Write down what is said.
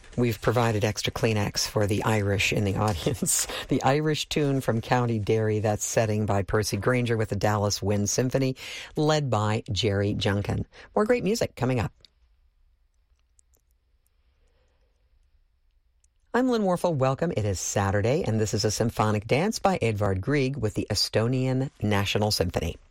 We've provided extra Kleenex for the Irish in the audience. The Irish tune from County Derry, that's setting by Percy Granger with the Dallas Wind Symphony, led by Jerry Junkin. More great music coming up. I'm Lynn Warfel. Welcome. It is Saturday, and this is a symphonic dance by Edvard Grieg with the Estonian National Symphony.